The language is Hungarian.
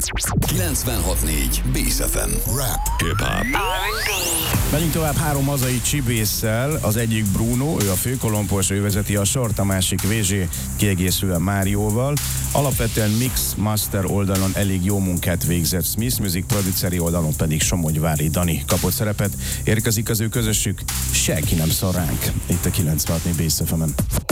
96.4 Bass FM. Rap, hip-hop. Megyünk tovább 3 hazai csibésszel, az egyik Bruno, ő a főkolompos, ő vezeti a sort, a másik VZ, kiegészül a Márióval. Alapvetően mix master oldalon elég jó munkát végzett Smith Music, produceri oldalon pedig Somogyvári Dani kapott szerepet. Érkezik az ő közösük, senki nem szar ránk, itt a 96.4 Bass FM-en.